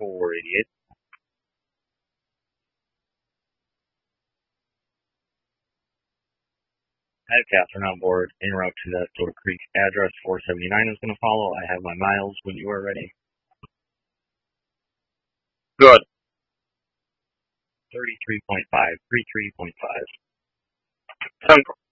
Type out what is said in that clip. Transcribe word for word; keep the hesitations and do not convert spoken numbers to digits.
four eighty-eight. I have Catherine on board. En route to that Soda Creek address. four seventy-nine is going to follow. I have my miles when you are ready. Good. thirty-three point five. thirty-three point five. ten